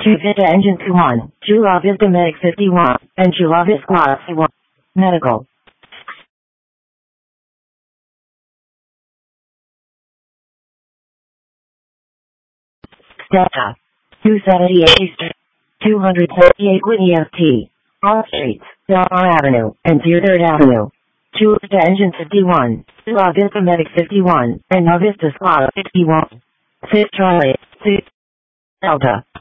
2 Vista Engine 1, Chula Vista Medic 51, and Chula Vista Class 1. Medical. Delta. 278 East. 278 Whitney FT. All streets, Del Mar Avenue, and 3rd Avenue. Chula Vista Engine 51, Chula Vista Medic 51, and Nova Vista Squad 51. 6 Charlie, 6 Delta.